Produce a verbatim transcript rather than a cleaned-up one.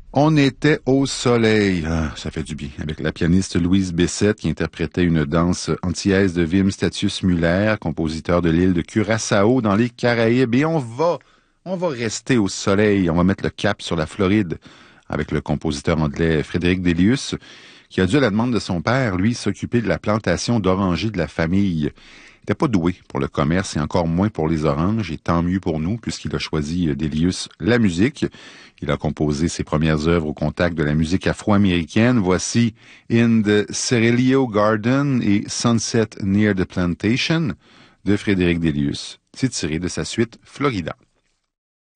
On était au soleil. Ah, ça fait du bien. Avec la pianiste Louise Bessette qui interprétait une danse antillaise de Wim Statius Muller, compositeur de l'île de Curaçao dans les Caraïbes. Et on va, on va rester au soleil. On va mettre le cap sur la Floride avec le compositeur anglais Frédéric Delius, qui a dû, à la demande de son père, lui, s'occuper de la plantation d'orangers de la famille. Il n'était pas doué pour le commerce et encore moins pour les oranges, et tant mieux pour nous, puisqu'il a choisi Delius la musique. Il a composé ses premières œuvres au contact de la musique afro-américaine. Voici In the Cerelio Garden et Sunset Near the Plantation de Frédéric Delius. C'est tiré de sa suite Florida.